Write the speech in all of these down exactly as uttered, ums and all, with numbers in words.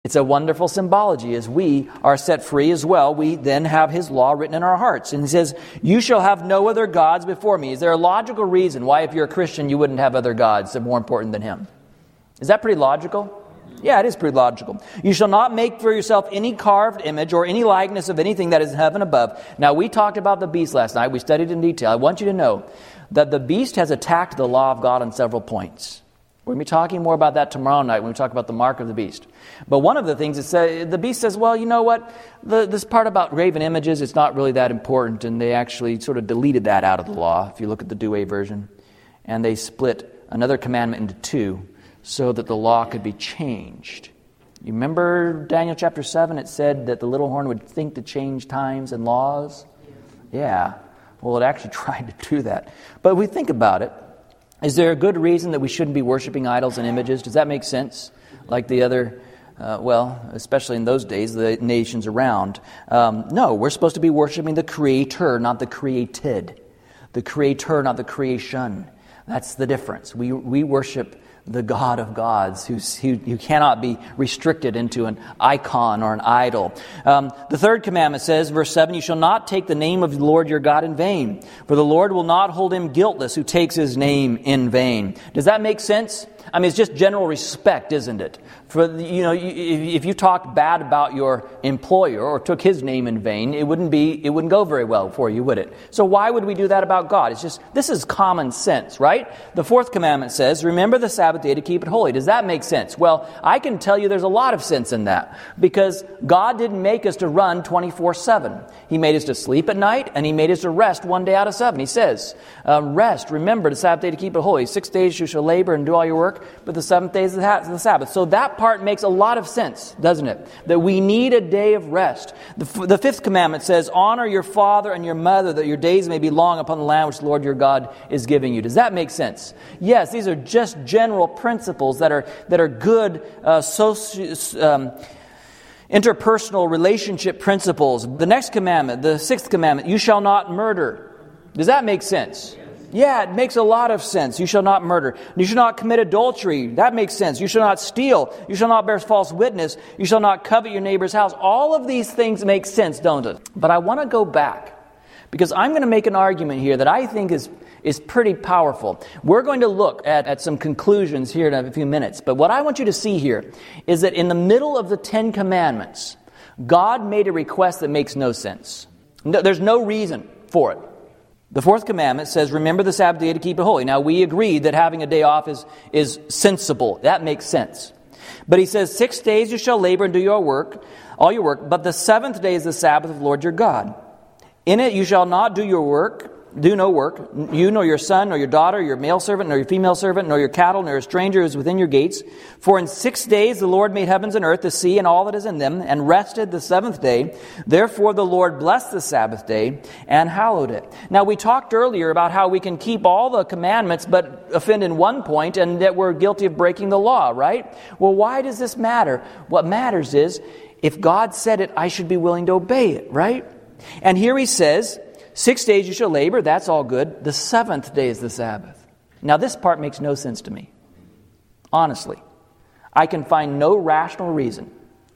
It's a wonderful symbology. As we are set free as well, we then have His law written in our hearts. And He says, you shall have no other gods before me. Is there a logical reason why if you're a Christian you wouldn't have other gods that are more important than Him? Is that pretty logical? Yeah, it is pretty logical. You shall not make for yourself any carved image or any likeness of anything that is in heaven above. Now, we talked about the beast last night. We studied in detail. I want you to know that the beast has attacked the law of God on several points. We're going to be talking more about that tomorrow night when we talk about the mark of the beast. But one of the things is uh, the beast says, well, you know what? The, this part about graven images, it's not really that important. And they actually sort of deleted that out of the law, if you look at the Douay version. And they split another commandment into two so that the law could be changed. You remember Daniel chapter seven? It said that the little horn would think to change times and laws. Yeah. Well, it actually tried to do that. But we think about it. Is there a good reason that we shouldn't be worshiping idols and images? Does that make sense? Like the other, uh, well, especially in those days, the nations around. Um, no, we're supposed to be worshiping the Creator, not the created. The Creator, not the creation. That's the difference. We we worship the God of gods, who's, who, who cannot be restricted into an icon or an idol. Um, the third commandment says, verse seven, you shall not take the name of the Lord your God in vain, for the Lord will not hold him guiltless who takes His name in vain. Does that make sense? I mean, it's just general respect, isn't it? For, you know, if you talked bad about your employer or took his name in vain, it wouldn't be, it wouldn't go very well for you, would it? So why would we do that about God? It's just, this is common sense, right? The fourth commandment says, remember the Sabbath day to keep it holy. Does that make sense? Well, I can tell you there's a lot of sense in that, because God didn't make us to run twenty-four seven. He made us to sleep at night, and He made us to rest one day out of seven. He says, uh, rest, remember the Sabbath day to keep it holy. Six days you shall labor and do all your work, but the seventh day is the Sabbath. So that part makes a lot of sense, doesn't it? That we need a day of rest. The, f- the fifth commandment says, honor your father and your mother, that your days may be long upon the land which the Lord your God is giving you. Does that make sense? Yes, these are just general principles that are that are good uh, soci- um, interpersonal relationship principles. The next commandment, the sixth commandment, you shall not murder. Does that make sense? Yeah, it makes a lot of sense. You shall not murder. You shall not commit adultery. That makes sense. You shall not steal. You shall not bear false witness. You shall not covet your neighbor's house. All of these things make sense, don't it? But I want to go back, because I'm going to make an argument here that I think is, is pretty powerful. We're going to look at, at some conclusions here in a few minutes. But what I want you to see here is that in the middle of the Ten Commandments, God made a request that makes no sense. No, there's no reason for it. The fourth commandment says, remember the Sabbath day to keep it holy. Now, we agreed that having a day off is, is sensible. That makes sense. But He says, six days you shall labor and do your work, all your work, but the seventh day is the Sabbath of the Lord your God. In it you shall not do your work, do no work, you nor your son, nor your daughter, your male servant, nor your female servant, nor your cattle, nor a stranger who is within your gates. For in six days the Lord made heavens and earth, the sea, and all that is in them, and rested the seventh day. Therefore the Lord blessed the Sabbath day and hallowed it. Now, we talked earlier about how we can keep all the commandments but offend in one point, and that we're guilty of breaking the law, right? Well, why does this matter? What matters is, if God said it, I should be willing to obey it, right? And here He says, six days you shall labor, that's all good. The seventh day is the Sabbath. Now, this part makes no sense to me. Honestly, I can find no rational reason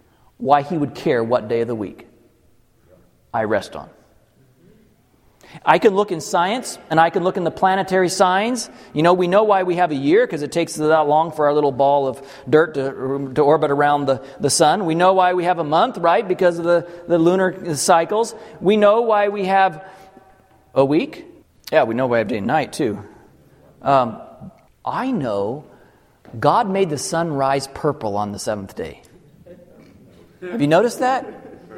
why He would care what day of the week I rest on. I can look in science, and I can look in the planetary signs. You know, we know why we have a year, because it takes that long for our little ball of dirt to, to orbit around the, the sun. We know why we have a month, right? Because of the, the lunar cycles. We know why we have a week. Yeah, we know why we have day and night, too. Um, I know God made the sun rise purple on the seventh day. Have you noticed that?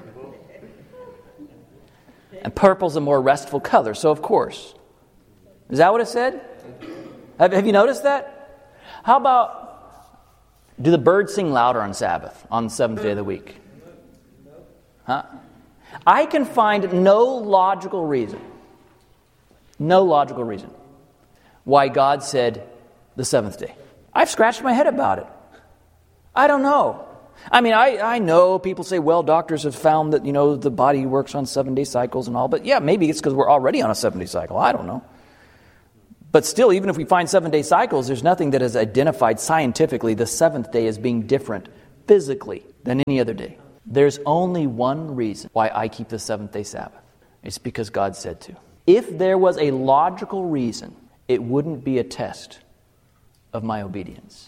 And purple's a more restful color, so of course. Is that what it said? Have, have you noticed that? How about, do the birds sing louder on Sabbath, on the seventh day of the week? Huh? I can find no logical reason, no logical reason why God said the seventh day. I've scratched my head about it. I don't know. I mean, I, I know people say, well, doctors have found that, you know, the body works on seven-day cycles and all. But yeah, maybe it's because we're already on a seven-day cycle. I don't know. But still, even if we find seven-day cycles, there's nothing that has identified scientifically the seventh day as being different physically than any other day. There's only one reason why I keep the seventh-day Sabbath. It's because God said to. If there was a logical reason, it wouldn't be a test of my obedience.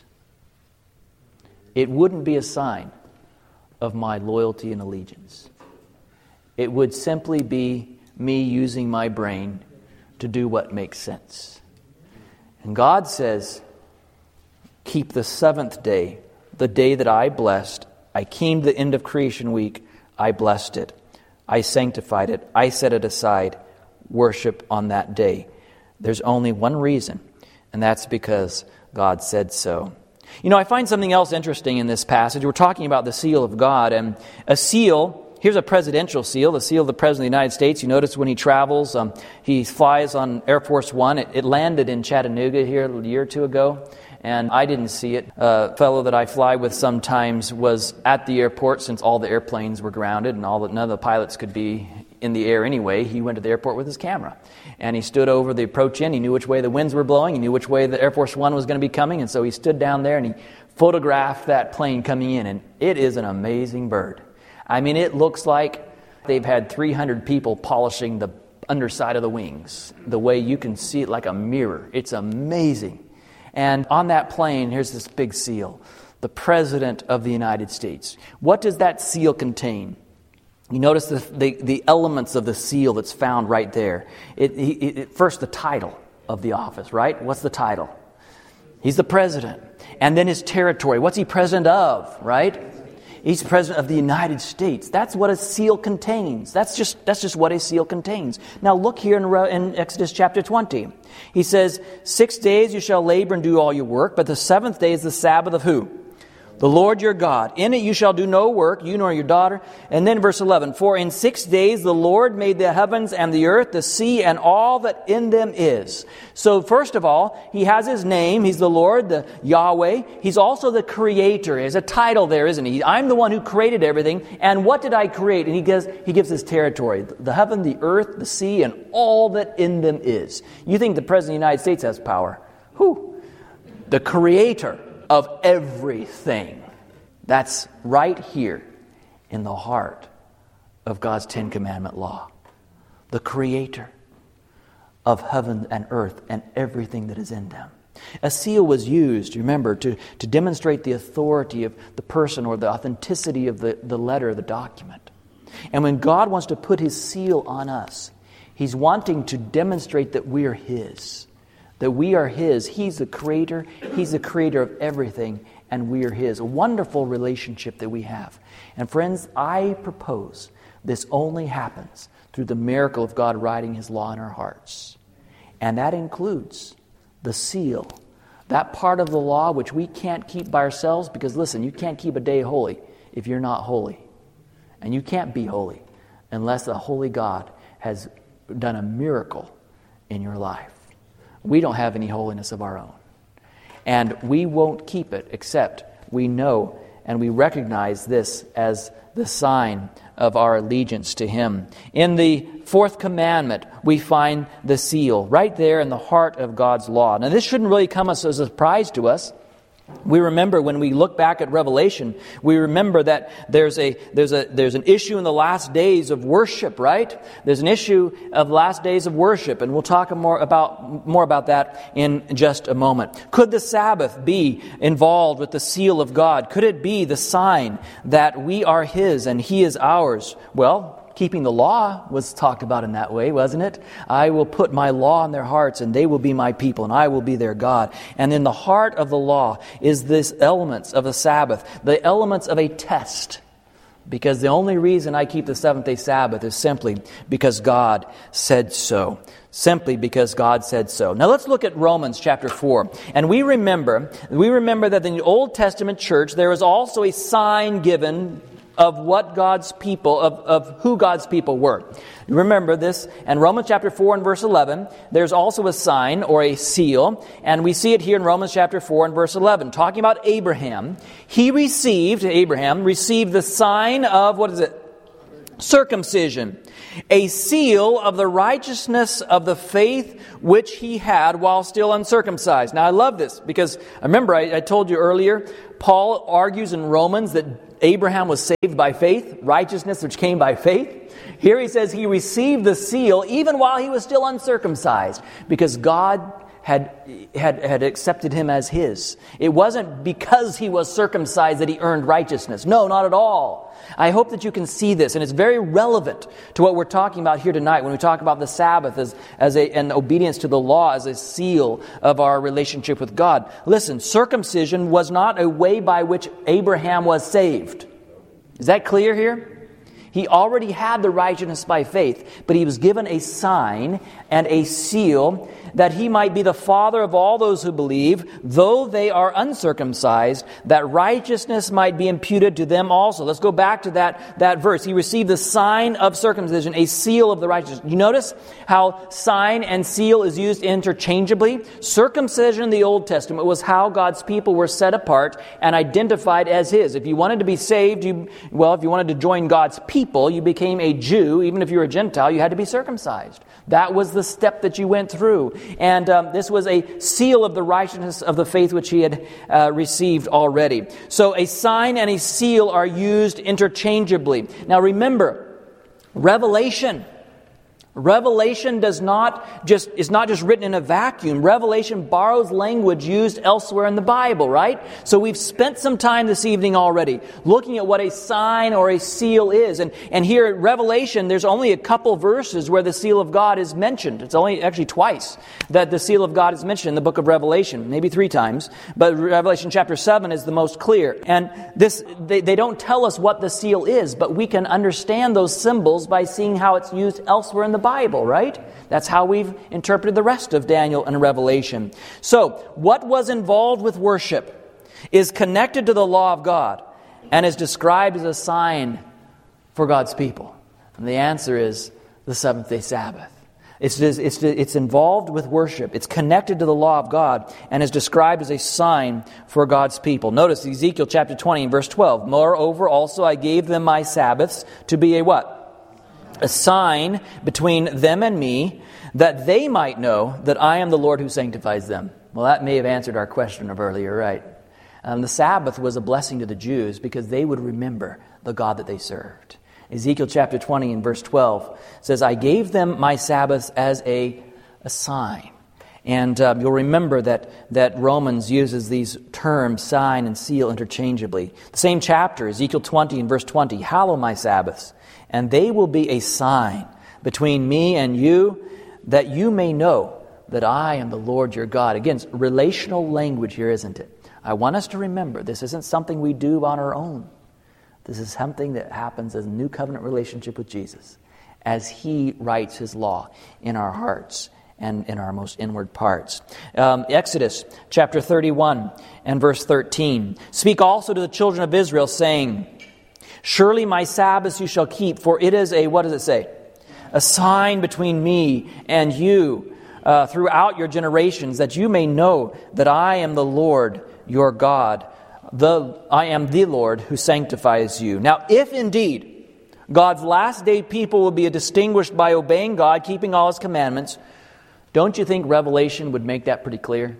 It wouldn't be a sign of my loyalty and allegiance. It would simply be me using my brain to do what makes sense. And God says, keep the seventh day, the day that I blessed. I came to the end of creation week. I blessed it. I sanctified it. I set it aside. Worship on that day. There's only one reason, and that's because God said so. You know, I find something else interesting in this passage. We're talking about the seal of God, and a seal. Here's a presidential seal, the seal of the President of the United States. You notice when he travels, um, he flies on Air Force One. It, it landed in Chattanooga here a year or two ago, and I didn't see it. A fellow that I fly with sometimes was at the airport since all the airplanes were grounded and all the, none of the pilots could be in the air anyway. He went to the airport with his camera, and he stood over the approach in. He knew which way the winds were blowing. He knew which way the Air Force One was going to be coming, and so he stood down there and he photographed that plane coming in, and it is an amazing bird. I mean, it looks like they've had three hundred people polishing the underside of the wings, the way you can see it like a mirror. It's amazing. And on that plane, here's this big seal, the President of the United States. What does that seal contain? You notice the, the, the elements of the seal that's found right there. It, it, it, first, the title of the office, right? What's the title? He's the president. And then his territory. What's he president of, right? He's president of the United States. That's what a seal contains. That's just that's just what a seal contains. Now look here in, in Exodus chapter twenty. He says, Six days you shall labor and do all your work, but the seventh day is the Sabbath of who? The Lord your God. In it you shall do no work, you nor your daughter. And then verse eleven, For in six days the Lord made the heavens and the earth, the sea, and all that in them is. So first of all, He has His name. He's the Lord, the Yahweh. He's also the Creator. There's a title there, isn't He? I'm the one who created everything. And what did I create? And He gives, he gives His territory. The heaven, the earth, the sea, and all that in them is. You think the President of the United States has power? Who? The Creator of everything. That's right here in the heart of God's Ten Commandment law. The Creator of heaven and earth and everything that is in them. A seal was used, remember, to, to demonstrate the authority of the person or the authenticity of the, the letter of the document. And when God wants to put His seal on us, He's wanting to demonstrate that we are His. That we are His. He's the Creator. He's the Creator of everything, and we are His. A wonderful relationship that we have. And friends, I propose this only happens through the miracle of God writing His law in our hearts. And that includes the seal, that part of the law which we can't keep by ourselves, because listen, you can't keep a day holy if you're not holy. And you can't be holy unless the holy God has done a miracle in your life. We don't have any holiness of our own. And we won't keep it except we know and we recognize this as the sign of our allegiance to Him. In the fourth commandment, we find the seal right there in the heart of God's law. Now, this shouldn't really come as a surprise to us. We remember when we look back at Revelation, we remember that there's a there's a there's an issue in the last days of worship, right? There's an issue of last days of worship, and we'll talk more about more about that in just a moment. Could the Sabbath be involved with the seal of God? Could it be the sign that we are His and He is ours? Well, keeping the law was talked about in that way, wasn't it? I will put my law in their hearts, and they will be my people, and I will be their God. And in the heart of the law is this elements of the Sabbath, the elements of a test. Because the only reason I keep the seventh-day Sabbath is simply because God said so. Simply because God said so. Now let's look at Romans chapter four. And we remember, we remember that in the Old Testament church there is also a sign given of what God's people, of, of who God's people were. Remember this, in Romans chapter four and verse eleven, there's also a sign or a seal, and we see it here in Romans chapter four and verse eleven, talking about Abraham. He received, Abraham received the sign of, what is it? circumcision, a seal of the righteousness of the faith which he had while still uncircumcised. Now I love this because, remember I, I told you earlier, Paul argues in Romans that Abraham was saved by faith, righteousness which came by faith. Here he says he received the seal even while he was still uncircumcised because God had, had, had accepted him as his. It wasn't because he was circumcised that he earned righteousness. No, not at all. I hope that you can see this, and it's very relevant to what we're talking about here tonight when we talk about the Sabbath as, as a, an obedience to the law as a seal of our relationship with God. Listen, circumcision was not a way by which Abraham was saved. Is that clear here? He already had the righteousness by faith, but he was given a sign and a seal that he might be the father of all those who believe, though they are uncircumcised, that righteousness might be imputed to them also. Let's go back to that, that verse. He received the sign of circumcision, a seal of the righteousness. You notice how sign and seal is used interchangeably? Circumcision in the Old Testament was how God's people were set apart and identified as his. If you wanted to be saved, you, well, if you wanted to join God's people, you became a Jew. Even if you were a Gentile, you had to be circumcised. That was the step that you went through. And um, this was a seal of the righteousness of the faith which he had uh, received already. So a sign and a seal are used interchangeably. Now remember, Revelation. Revelation does not just is not just written in a vacuum. Revelation borrows language used elsewhere in the Bible, right? So we've spent some time this evening already looking at what a sign or a seal is. And, and here at Revelation, there's only a couple verses where the seal of God is mentioned. It's only actually twice that the seal of God is mentioned in the book of Revelation, maybe three times. But Revelation chapter seven is the most clear. And this they, they don't tell us what the seal is, but we can understand those symbols by seeing how it's used elsewhere in the Bible, right? That's how we've interpreted the rest of Daniel and Revelation. So, what was involved with worship is connected to the law of God and is described as a sign for God's people. And the answer is the seventh-day Sabbath. It's, it's, it's involved with worship. It's connected to the law of God and is described as a sign for God's people. Notice Ezekiel chapter twenty and verse twelve. Moreover, also I gave them my Sabbaths to be a what? A sign between them and me, that they might know that I am the Lord who sanctifies them. Well, that may have answered our question of earlier, right? Um, the Sabbath was a blessing to the Jews because they would remember the God that they served. Ezekiel chapter twenty and verse twelve says, I gave them my Sabbaths as a, a sign. And um, you'll remember that, that Romans uses these terms, sign and seal, interchangeably. The same chapter, Ezekiel twenty and verse twenty, hallow my Sabbaths, and they will be a sign between me and you, that you may know that I am the Lord your God. Again, it's relational language here, isn't it? I want us to remember this isn't something we do on our own. This is something that happens as a new covenant relationship with Jesus, as he writes his law in our hearts and in our most inward parts. Um, Exodus chapter thirty-one and verse thirteen. Speak also to the children of Israel, saying, surely my Sabbaths you shall keep, for it is a, what does it say? A sign between me and you uh, throughout your generations, that you may know that I am the Lord your God. The I am the Lord who sanctifies you. Now, if indeed God's last day people will be distinguished by obeying God, keeping all his commandments, don't you think Revelation would make that pretty clear?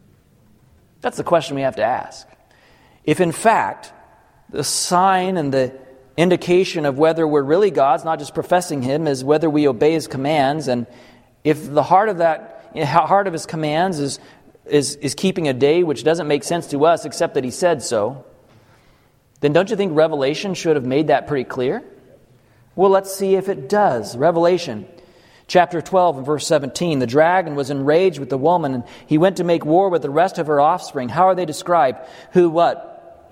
That's the question we have to ask. If in fact the sign and the indication of whether we're really God's, not just professing him, is whether we obey his commands, and if the heart of that heart of his commands is is is keeping a day which doesn't make sense to us except that he said so, then don't you think Revelation should have made that pretty clear? Well, let's see if it does. Revelation chapter twelve and verse seventeen. The dragon was enraged with the woman, and he went to make war with the rest of her offspring. How are they described? Who what?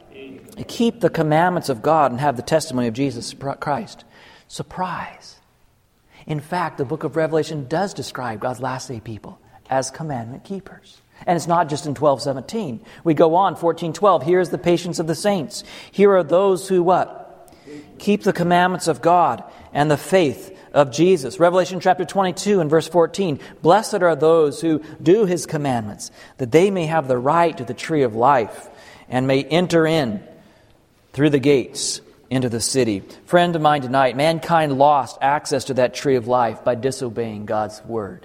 Keep the commandments of God and have the testimony of Jesus Christ. Surprise. In fact, the book of Revelation does describe God's last day people as commandment keepers. And it's not just in twelve seventeen. We go on, fourteen twelve. Here is the patience of the saints. Here are those who what? Keep the commandments of God and the faith of Jesus. Revelation chapter twenty-two and verse fourteen. Blessed are those who do his commandments, that they may have the right to the tree of life and may enter in through the gates. into the city. Friend of mine tonight, mankind lost access to that tree of life by disobeying God's word,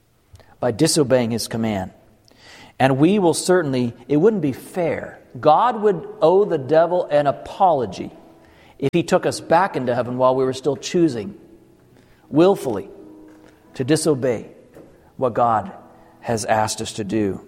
by disobeying His command. And we will certainly, it wouldn't be fair. God would owe the devil an apology if he took us back into heaven while we were still choosing willfully to disobey what God has asked us to do.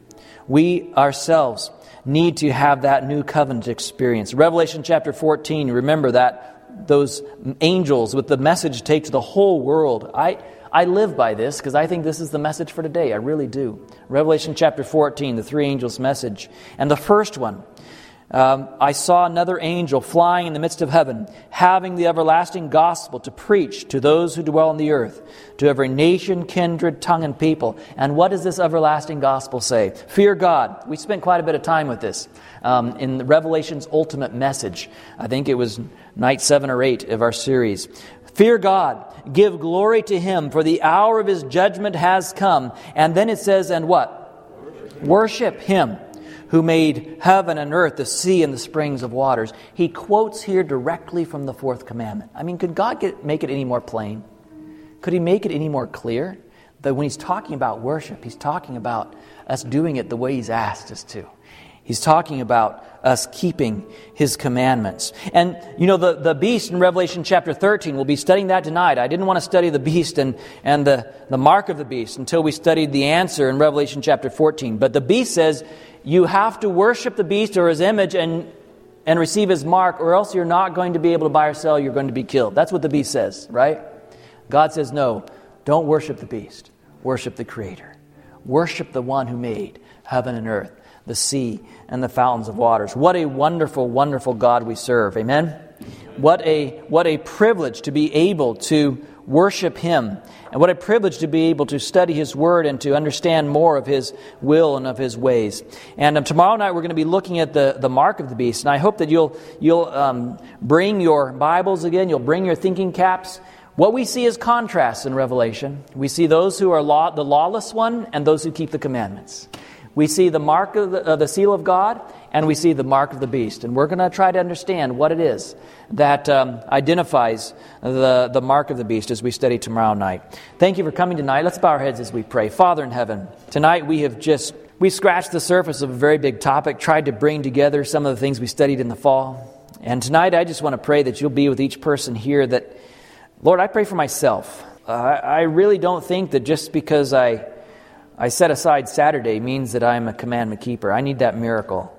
We ourselves need to have that new covenant experience. Revelation chapter fourteen, remember that those angels with the message to take to the whole world. I, I live by this because I think this is the message for today. I really do. Revelation chapter fourteen, the three angels' message. And the first one, Um, I saw another angel flying in the midst of heaven, having the everlasting gospel to preach to those who dwell on the earth, to every nation, kindred, tongue, and people. And what does this everlasting gospel say? Fear God. We spent quite a bit of time with this um, in the Revelation's ultimate message. I think it was night seven or eight of our series. Fear God. Give glory to Him, for the hour of His judgment has come. And then it says, and what? Worship, Worship Him, who made heaven and earth, the sea and the springs of waters. He quotes here directly from the fourth commandment. I mean, could God get, make it any more plain? Could He make it any more clear? That when He's talking about worship, He's talking about us doing it the way He's asked us to. He's talking about us keeping His commandments. And, you know, the, the beast in Revelation chapter thirteen, we'll be studying that tonight. I didn't want to study the beast and, and the, the mark of the beast until we studied the answer in Revelation chapter fourteen. But the beast says, you have to worship the beast or his image and, and receive his mark, or else you're not going to be able to buy or sell, you're going to be killed. That's what the beast says, right? God says, no, don't worship the beast. Worship the Creator. Worship the one who made heaven and earth, the sea, and the fountains of waters. What a wonderful, wonderful God we serve. Amen? What a, what a privilege to be able to worship Him. And what a privilege to be able to study His Word and to understand more of His will and of His ways. And um, tomorrow night we're going to be looking at the, the mark of the beast. And I hope that you'll, you'll um, bring your Bibles again. You'll bring your thinking caps. What we see is contrasts in Revelation. We see those who are law, the lawless one and those who keep the commandments. We see the mark of the, uh, the seal of God, and we see the mark of the beast. And we're going to try to understand what it is that um, identifies the, the mark of the beast as we study tomorrow night. Thank you for coming tonight. Let's bow our heads as we pray. Father in heaven, tonight we have just, we scratched the surface of a very big topic, tried to bring together some of the things we studied in the fall. And tonight I just want to pray that you'll be with each person here that, Lord, I pray for myself. Uh, I really don't think that just because I I set aside Saturday means that I'm a commandment keeper. I need that miracle.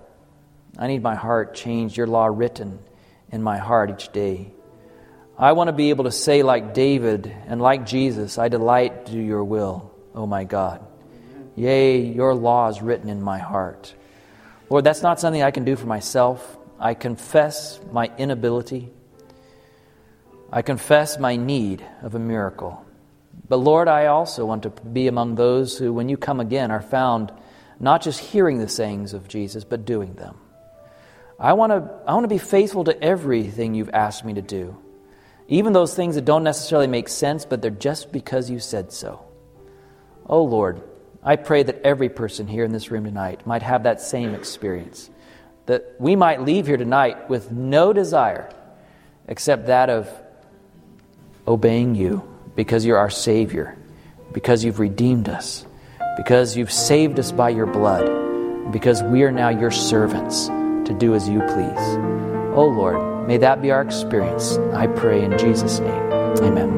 I need my heart changed, your law written in my heart each day. I want to be able to say like David and like Jesus, I delight to do your will, O my God. Yea, your law is written in my heart. Lord, that's not something I can do for myself. I confess my inability. I confess my need of a miracle. But Lord, I also want to be among those who, when you come again, are found not just hearing the sayings of Jesus, but doing them. I want to I want to be faithful to everything you've asked me to do. Even those things that don't necessarily make sense, but they're just because you said so. Oh Lord, I pray that every person here in this room tonight might have that same experience. That we might leave here tonight with no desire except that of obeying you. Because you're our Savior, because you've redeemed us, because you've saved us by your blood, because we are now your servants to do as you please. Oh Lord, may that be our experience. I pray in Jesus' name. Amen.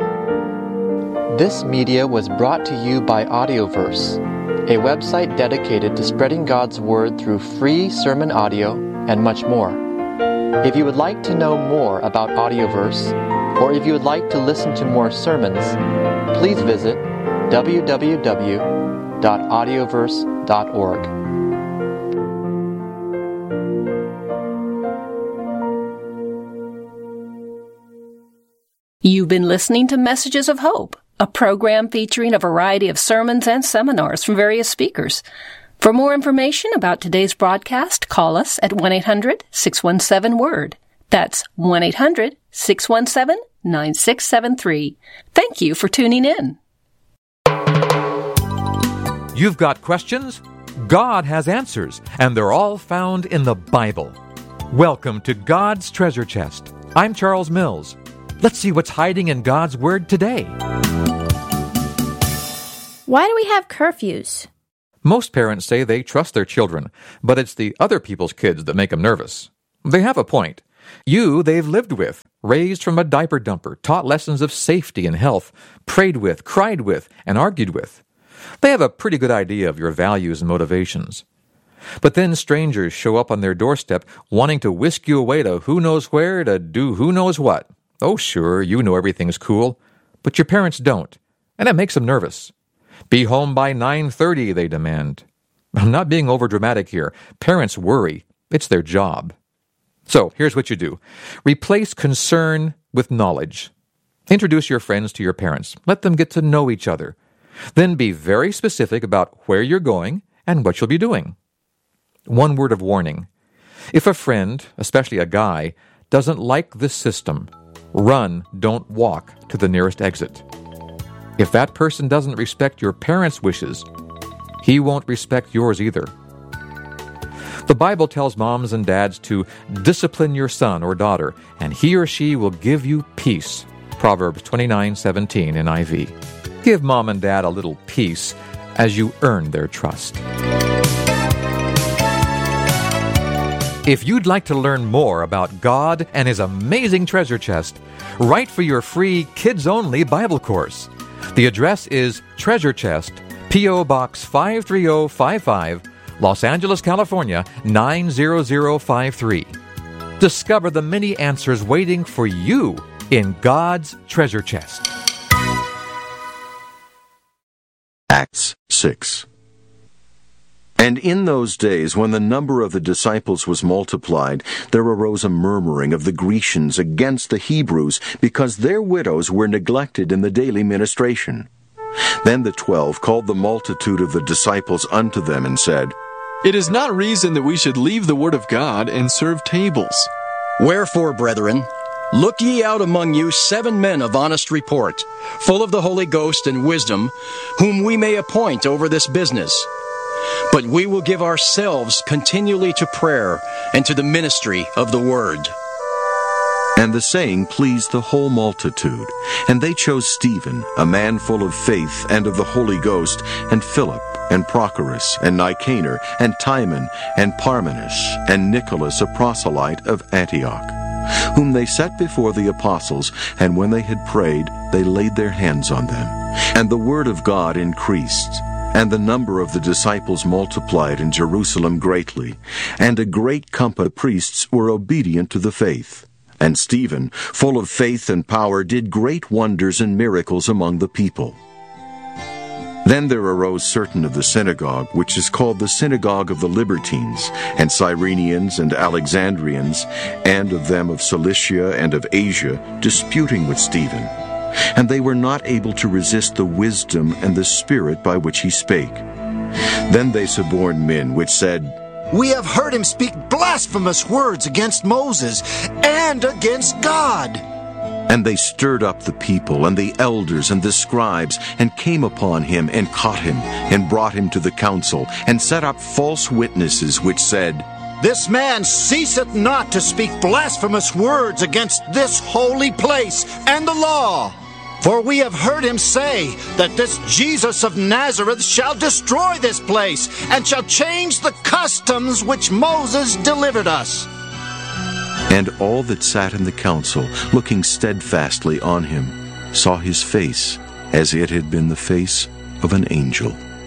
This media was brought to you by Audioverse, a website dedicated to spreading God's Word through free sermon audio and much more. If you would like to know more about Audioverse, or if you would like to listen to more sermons, please visit w w w dot audioverse dot org. You've been listening to Messages of Hope, a program featuring a variety of sermons and seminars from various speakers. For more information about today's broadcast, call us at one eight hundred six one seven word. That's one eight hundred six one seven nine six seven three. Thank you for tuning in. You've got questions? God has answers, and they're all found in the Bible. Welcome to God's Treasure Chest, I'm Charles Mills. Let's see what's hiding in God's Word today. Why do we have curfews? Most parents say they trust their children, but it's the other people's kids that make them nervous. They have a point. You, they've lived with, raised from a diaper dumper, taught lessons of safety and health, prayed with, cried with, and argued with. They have a pretty good idea of your values and motivations. But then strangers show up on their doorstep wanting to whisk you away to who knows where to do who knows what. Oh, sure, you know everything's cool, but your parents don't, and it makes them nervous. Be home by nine thirty, they demand. I'm not being overdramatic here. Parents worry. It's their job. So, here's what you do. Replace concern with knowledge. Introduce your friends to your parents. Let them get to know each other. Then be very specific about where you're going and what you'll be doing. One word of warning. If a friend, especially a guy, doesn't like this system, run, don't walk to the nearest exit. If that person doesn't respect your parents' wishes, he won't respect yours either. The Bible tells moms and dads to discipline your son or daughter, and he or she will give you peace. Proverbs twenty-nine seventeen N I V. Give mom and dad a little peace as you earn their trust. If you'd like to learn more about God and His amazing treasure chest, write for your free kids-only Bible course. The address is Treasure Chest, P O. Box five three zero five five, Los Angeles, California, nine zero zero five three. Discover the many answers waiting for you in God's treasure chest. Acts six. And in those days, when the number of the disciples was multiplied, there arose a murmuring of the Grecians against the Hebrews, because their widows were neglected in the daily ministration. Then the twelve called the multitude of the disciples unto them, and said, It is not reason that we should leave the word of God and serve tables. Wherefore, brethren, look ye out among you seven men of honest report, full of the Holy Ghost and wisdom, whom we may appoint over this business. But we will give ourselves continually to prayer and to the ministry of the word. And the saying pleased the whole multitude. And they chose Stephen, a man full of faith and of the Holy Ghost, and Philip, and Prochorus, and Nicanor, and Timon, and Parmenas, and Nicholas, a proselyte of Antioch, whom they set before the apostles, and when they had prayed, they laid their hands on them. And the word of God increased, and the number of the disciples multiplied in Jerusalem greatly, and a great company of priests were obedient to the faith. And Stephen, full of faith and power, did great wonders and miracles among the people. Then there arose certain of the synagogue, which is called the synagogue of the Libertines, and Cyrenians and Alexandrians, and of them of Cilicia and of Asia, disputing with Stephen. And they were not able to resist the wisdom and the spirit by which he spake. Then they suborned men, which said, We have heard him speak blasphemous words against Moses and against God. And they stirred up the people and the elders and the scribes, and came upon him, and caught him, and brought him to the council, and set up false witnesses, which said, This man ceaseth not to speak blasphemous words against this holy place and the law. For we have heard him say that this Jesus of Nazareth shall destroy this place, and shall change the customs which Moses delivered us. And all that sat in the council, looking steadfastly on him, saw his face, as it had been the face of an angel.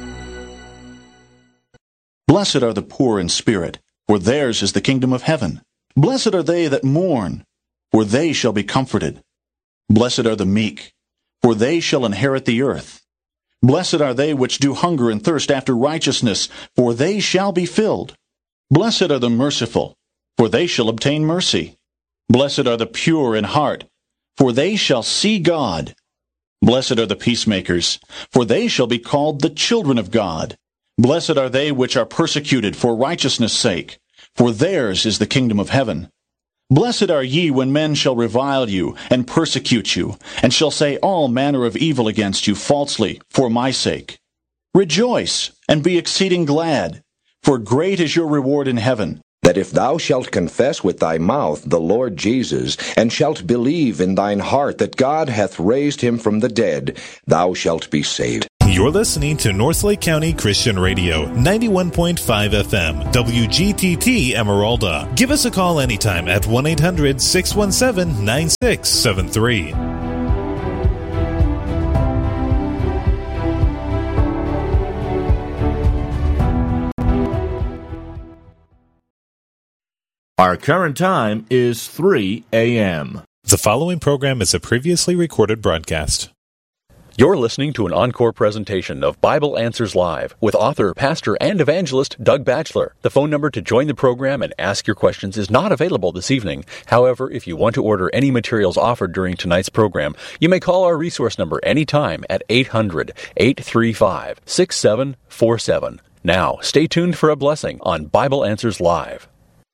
Blessed are the poor in spirit, for theirs is the kingdom of heaven. Blessed are they that mourn, for they shall be comforted. Blessed are the meek, for they shall inherit the earth. Blessed are they which do hunger and thirst after righteousness, for they shall be filled. Blessed are the merciful, for they shall obtain mercy. Blessed are the pure in heart, for they shall see God. Blessed are the peacemakers, for they shall be called the children of God. Blessed are they which are persecuted for righteousness' sake, for theirs is the kingdom of heaven. Blessed are ye when men shall revile you, and persecute you, and shall say all manner of evil against you falsely, for my sake. Rejoice, and be exceeding glad, for great is your reward in heaven. that if thou shalt confess with thy mouth the Lord Jesus, and shalt believe in thine heart that God hath raised him from the dead, thou shalt be saved. You're listening to Northlake County Christian Radio, ninety-one point five F M, W G T T Emeralda. Give us a call anytime at one eight hundred six one seven nine six seven three. Our current time is three a.m. The following program is a previously recorded broadcast. You're listening to an encore presentation of Bible Answers Live with author, pastor, and evangelist Doug Batchelor. The phone number to join the program and ask your questions is not available this evening. However, if you want to order any materials offered during tonight's program, you may call our resource number anytime at eight hundred eight three five six seven four seven. Now, stay tuned for a blessing on Bible Answers Live.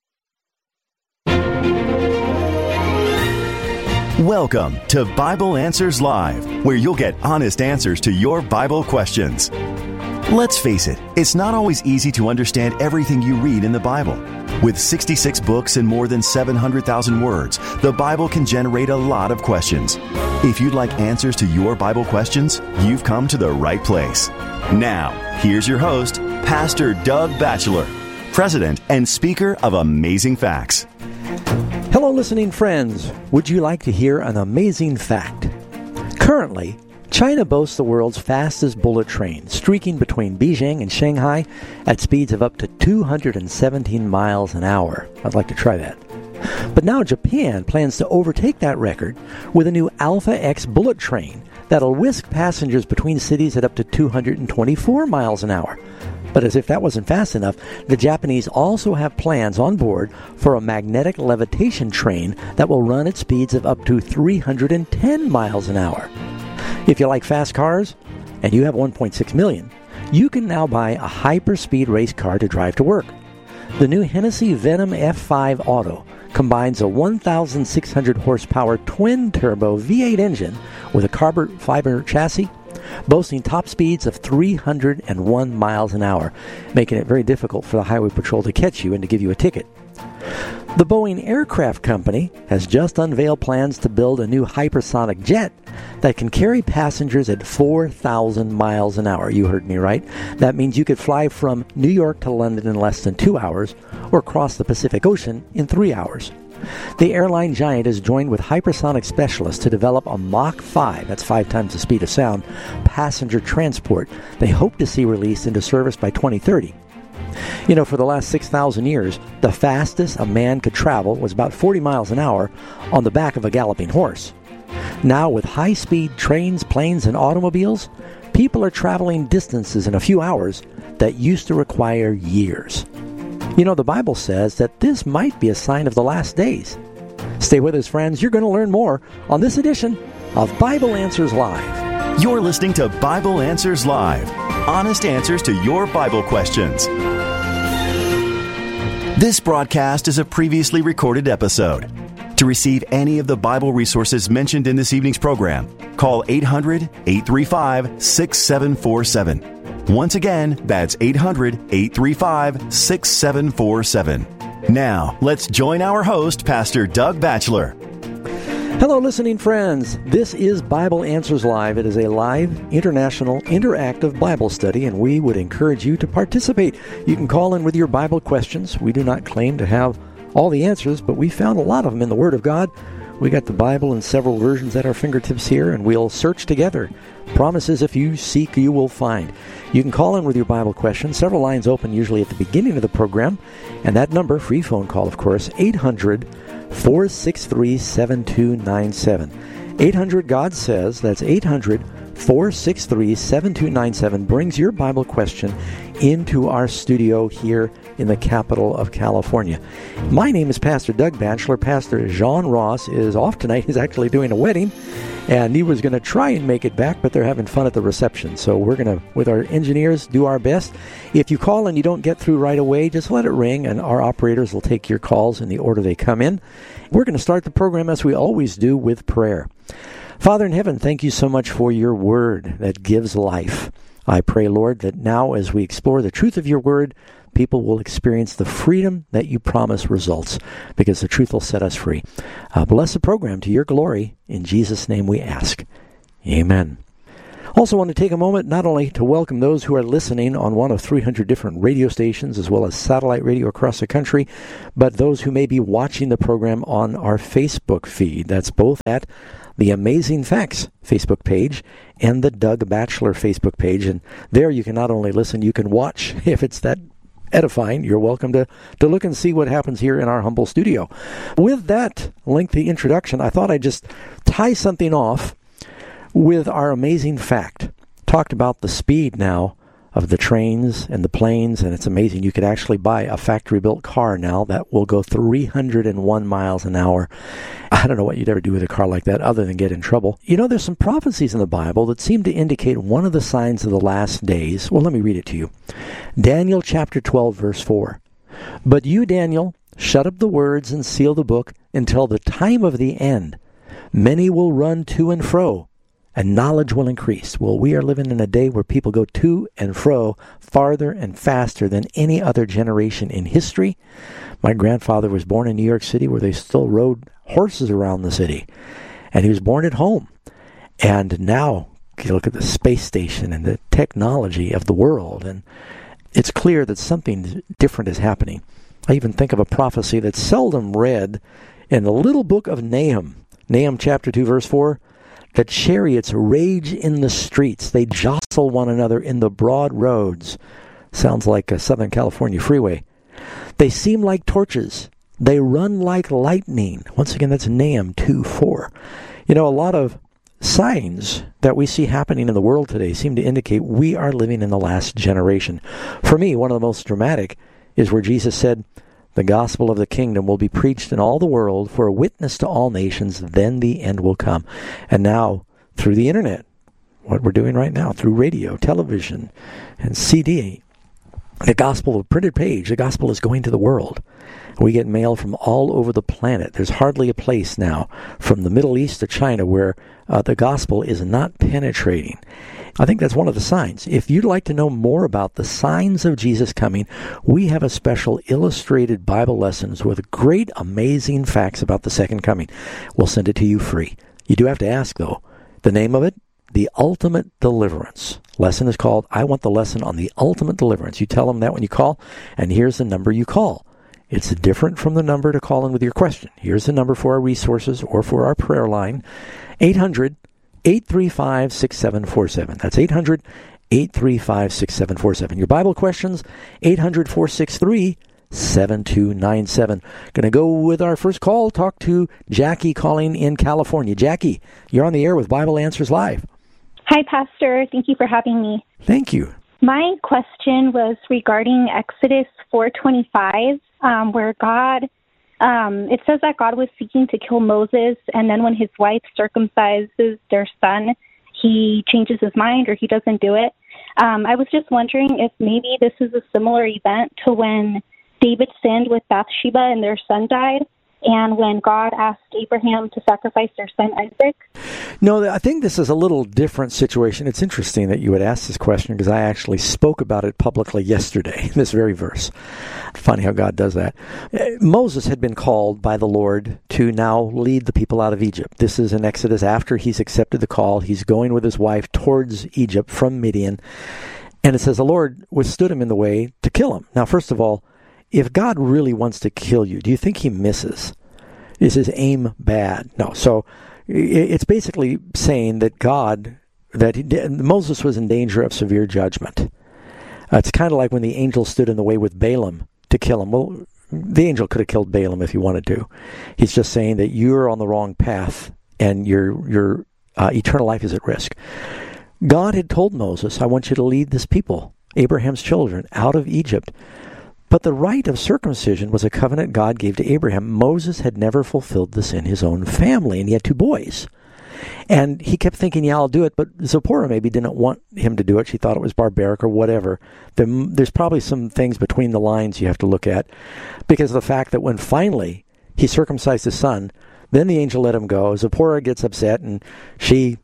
Welcome to Bible Answers Live, where you'll get honest answers to your Bible questions. Let's face it, it's not always easy to understand everything you read in the Bible. With sixty-six books and more than seven hundred thousand words, the Bible can generate a lot of questions. If you'd like answers to your Bible questions, you've come to the right place. Now, here's your host, Pastor Doug Batchelor, President and Speaker of Amazing Facts. Hello, listening friends. Would you like to hear an amazing fact? Currently, China boasts the world's fastest bullet train, streaking between Beijing and Shanghai at speeds of up to two hundred seventeen miles an hour. I'd like to try that. But now Japan plans to overtake that record with a new Alpha X bullet train that'll whisk passengers between cities at up to two hundred twenty-four miles an hour. But as if that wasn't fast enough, the Japanese also have plans on board for a magnetic levitation train that will run at speeds of up to three hundred ten miles an hour. If you like fast cars, and you have one point six million, you can now buy a hyper-speed race car to drive to work. The new Hennessy Venom F five Auto combines a one thousand six hundred horsepower twin-turbo V eight engine with a carbon fiber chassis, boasting top speeds of three hundred one miles an hour, making it very difficult for the Highway Patrol to catch you and to give you a ticket. The Boeing Aircraft Company has just unveiled plans to build a new hypersonic jet that can carry passengers at four thousand miles an hour. You heard me right. That means you could fly from New York to London in less than two hours or cross the Pacific Ocean in three hours. The airline giant has joined with hypersonic specialists to develop a Mach five, that's five times the speed of sound, passenger transport they hope to see released into service by twenty thirty. You know, for the last six thousand years, the fastest a man could travel was about forty miles an hour on the back of a galloping horse. Now, with high-speed trains, planes, and automobiles, people are traveling distances in a few hours that used to require years. You know, the Bible says that this might be a sign of the last days. Stay with us, friends. You're going to learn more on this edition of Bible Answers Live. You're listening to Bible Answers Live, honest answers to your Bible questions. This broadcast is a previously recorded episode. To receive any of the Bible resources mentioned in this evening's program, call eight hundred eight three five six seven four seven. Once again, that's eight hundred eight three five six seven four seven. Now, let's join our host, Pastor Doug Batchelor. Hello, listening friends. This is Bible Answers Live. It is a live, international, interactive Bible study, and we would encourage you to participate. You can call in with your Bible questions. We do not claim to have all the answers, but we found a lot of them in the Word of God. We got the Bible in several versions at our fingertips here, and we'll search together. Promises, if you seek, you will find. You can call in with your Bible questions. Several lines open usually at the beginning of the program. And that number, free phone call, of course, eight hundred four six three seven two nine seven. eight hundred God Says, that's eight hundred four six three seven two nine seven, brings your Bible question into our studio here in the capital of California. My name is Pastor Doug Batchelor. Pastor John Ross is off tonight. He's actually doing a wedding, and he was going to try and make it back, but they're having fun at the reception. So we're going to, with our engineers, do our best. If you call and you don't get through right away, just let it ring, and our operators will take your calls in the order they come in. We're going to start the program, as we always do, with prayer. Father in heaven, thank you so much for your word that gives life. I pray, Lord, that now as we explore the truth of your word, people will experience the freedom that you promise results, because the truth will set us free. Uh, bless the program to your glory. In Jesus' name we ask. Amen. Also want to take a moment not only to welcome those who are listening on one of three hundred different radio stations as well as satellite radio across the country, but those who may be watching the program on our Facebook feed. That's both at the Amazing Facts Facebook page and the Doug Batchelor Facebook page. And there you can not only listen, you can watch. If it's that edifying, you're welcome to, to look and see what happens here in our humble studio. With that lengthy introduction, I thought I'd just tie something off with our amazing fact. Talked about the speed now of the trains and the planes, and it's amazing. You could actually buy a factory-built car now that will go three hundred one miles an hour. I don't know what you'd ever do with a car like that other than get in trouble. You know, there's some prophecies in the Bible that seem to indicate one of the signs of the last days. Well, let me read it to you. Daniel chapter twelve, verse four. But you, Daniel, shut up the words and seal the book until the time of the end. Many will run to and fro, and knowledge will increase. Well, we are living in a day where people go to and fro farther and faster than any other generation in history. My grandfather was born in New York City, where they still rode horses around the city. And he was born at home. And now, you look at the space station and the technology of the world, and it's clear that something different is happening. I even think of a prophecy that's seldom read in the little book of Nahum. Nahum chapter two, verse four. That chariots rage in the streets. They jostle one another in the broad roads. Sounds like a Southern California freeway. They seem like torches. They run like lightning. Once again, that's Nahum two four. You know, a lot of signs that we see happening in the world today seem to indicate we are living in the last generation. For me, one of the most dramatic is where Jesus said, the gospel of the kingdom will be preached in all the world for a witness to all nations, then the end will come. And now, through the internet, what we're doing right now, through radio, television, and C D, the gospel of printed page, the gospel is going to the world. We get mail from all over the planet. There's hardly a place now, from the Middle East to China, where uh, the gospel is not penetrating. I think that's one of the signs. If you'd like to know more about the signs of Jesus coming, we have a special illustrated Bible lessons with great, amazing facts about the second coming. We'll send it to you free. You do have to ask, though. The name of it? The Ultimate Deliverance. Lesson is called, I Want the Lesson on the Ultimate Deliverance. You tell them that when you call, and here's the number you call. It's different from the number to call in with your question. Here's the number for our resources or for our prayer line, eight hundred, eight three five, six seven four seven. That's eight hundred, eight three five, six seven four seven. Your Bible questions, eight hundred, four six three, seven two nine seven. Going to go with our first call, talk to Jackie calling in California. Jackie, you're on the air with Bible Answers Live. Hi, Pastor. Thank you for having me. Thank you. My question was regarding Exodus four twenty-five, um, where God, um, it says that God was seeking to kill Moses, and then when his wife circumcises their son, he changes his mind or he doesn't do it. Um, I was just wondering if maybe this is a similar event to when David sinned with Bathsheba and their son died, and when God asked Abraham to sacrifice their son Isaac? No, I think this is a little different situation. It's interesting that you would ask this question because I actually spoke about it publicly yesterday, this very verse. Funny how God does that. Moses had been called by the Lord to now lead the people out of Egypt. This is in Exodus after he's accepted the call. He's going with his wife towards Egypt from Midian. And it says the Lord withstood him in the way to kill him. Now, first of all, if God really wants to kill you, do you think he misses? Is his aim bad? No. So it's basically saying that God, that he, Moses was in danger of severe judgment. Uh, it's kind of like when the angel stood in the way with Balaam to kill him. Well, the angel could have killed Balaam if he wanted to. He's just saying that you're on the wrong path and your your uh, eternal life is at risk. God had told Moses, I want you to lead this people, Abraham's children, out of Egypt. But the rite of circumcision was a covenant God gave to Abraham. Moses had never fulfilled this in his own family, and he had two boys. And he kept thinking, yeah, I'll do it, but Zipporah maybe didn't want him to do it. She thought it was barbaric or whatever. There's probably some things between the lines you have to look at, because of the fact that when finally he circumcised his son, then the angel let him go. Zipporah gets upset, and she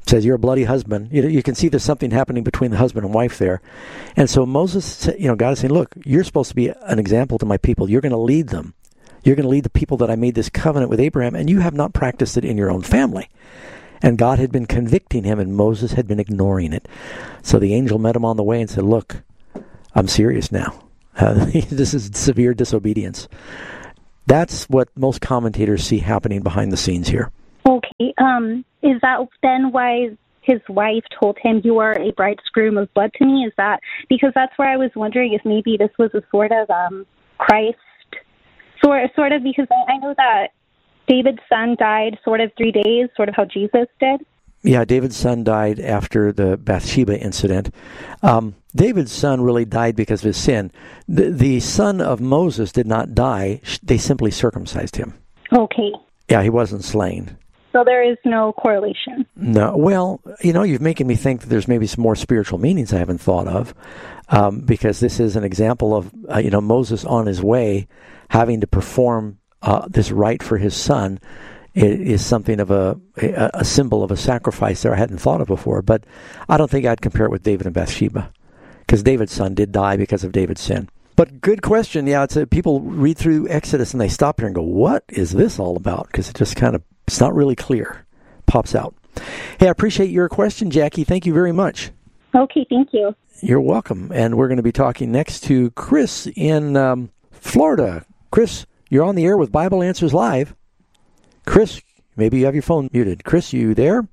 says, you're a bloody husband. You know, you can see there's something happening between the husband and wife there. And so Moses, you know, God is saying, look, you're supposed to be an example to my people. You're going to lead them. You're going to lead the people that I made this covenant with Abraham, and you have not practiced it in your own family. And God had been convicting him, and Moses had been ignoring it. So the angel met him on the way and said, look, I'm serious now. Uh, this is severe disobedience. That's what most commentators see happening behind the scenes here. Okay. Um, is that then why his wife told him, you are a bridegroom of blood to me? Is that because that's where I was wondering if maybe this was a sort of um, Christ, sort, sort of, because I, I know that David's son died sort of three days, sort of how Jesus did. Yeah, David's son died after the Bathsheba incident. Um, David's son really died because of his sin. The, the son of Moses did not die. They simply circumcised him. Okay. Yeah, he wasn't slain. So there is no correlation. No. Well, you know, you're making me think that there's maybe some more spiritual meanings I haven't thought of, um, because this is an example of, uh, you know, Moses on his way having to perform uh, this rite for his son. It is something of a, a a symbol of a sacrifice there I hadn't thought of before. But I don't think I'd compare it with David and Bathsheba, because David's son did die because of David's sin. But good question. Yeah, it's a, people read through Exodus and they stop here and go, what is this all about? Because it just kind of, it's not really clear. Pops out. Hey, I appreciate your question, Jackie. Thank you very much. Okay, thank you. You're welcome. And we're going to be talking next to Chris in um, Florida. Chris, you're on the air with Bible Answers Live. Chris, maybe you have your phone muted. Chris, you there?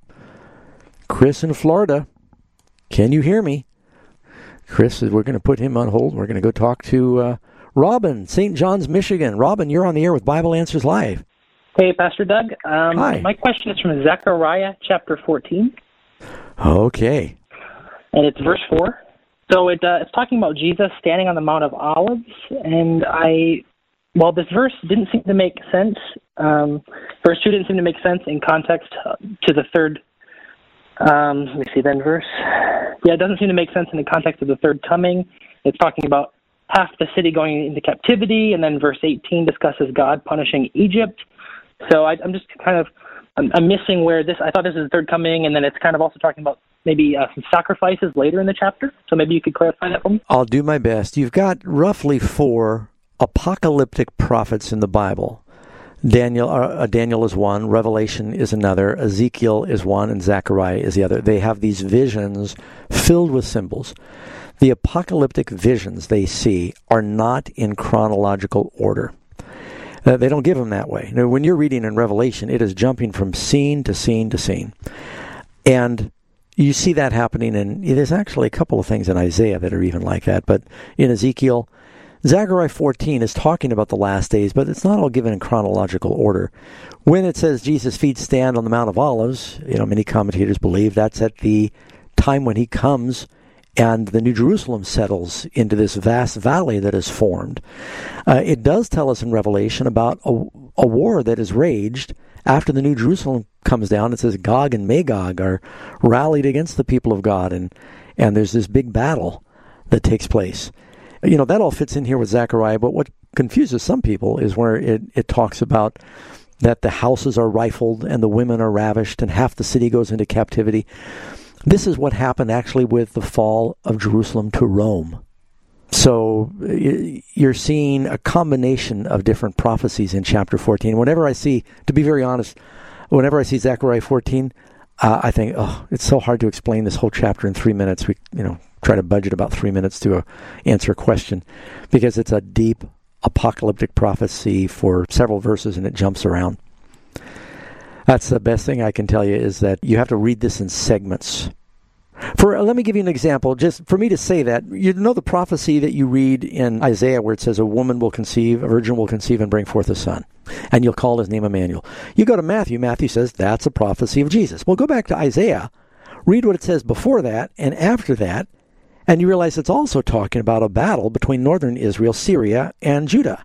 Chris in Florida. Can you hear me? Chris, we're going to put him on hold. We're going to go talk to uh, Robin, Saint John's, Michigan. Robin, you're on the air with Bible Answers Live. Hey, Pastor Doug. Um, Hi. My question is from Zechariah chapter fourteen. Okay. And it's verse four. So it, uh, it's talking about Jesus standing on the Mount of Olives. And I, well, this verse didn't seem to make sense. Um, verse two didn't seem to make sense in context to the third. Um, let me see, then verse. Yeah, it doesn't seem to make sense in the context of the third coming. It's talking about half the city going into captivity. And then verse eighteen discusses God punishing Egypt. So I, I'm just kind of, I'm, I'm missing where this, I thought this is the third coming, and then it's kind of also talking about maybe uh, some sacrifices later in the chapter. So maybe you could clarify that for me. I'll do my best. You've got roughly four apocalyptic prophets in the Bible. Daniel, uh, Daniel is one, Revelation is another, Ezekiel is one, and Zechariah is the other. They have these visions filled with symbols. The apocalyptic visions they see are not in chronological order. Uh, they don't give them that way. Now, when you're reading in Revelation, it is jumping from scene to scene to scene. And you see that happening, and there's actually a couple of things in Isaiah that are even like that. But in Ezekiel, Zechariah fourteen is talking about the last days, but it's not all given in chronological order. When it says Jesus' feet stand on the Mount of Olives, you know, many commentators believe that's at the time when he comes and the New Jerusalem settles into this vast valley that is formed. Uh, it does tell us in Revelation about a, a war that is raged after the New Jerusalem comes down. It says Gog and Magog are rallied against the people of God, and, and there's this big battle that takes place. You know, that all fits in here with Zechariah, but what confuses some people is where it, it talks about that the houses are rifled and the women are ravished and half the city goes into captivity. This is what happened actually with the fall of Jerusalem to Rome. So you're seeing a combination of different prophecies in chapter fourteen. Whenever I see, to be very honest, whenever I see Zechariah fourteen, uh, I think, oh, it's so hard to explain this whole chapter in three minutes. We, you know, try to budget about three minutes to uh, answer a question, because it's a deep apocalyptic prophecy for several verses and it jumps around. That's the best thing I can tell you, is that you have to read this in segments. For let me give you an example. Just for me to say that, you know the prophecy that you read in Isaiah where it says a woman will conceive, a virgin will conceive and bring forth a son, and you'll call his name Emmanuel. You go to Matthew, Matthew says that's a prophecy of Jesus. Well, go back to Isaiah, read what it says before that and after that, and you realize it's also talking about a battle between northern Israel, Syria, and Judah.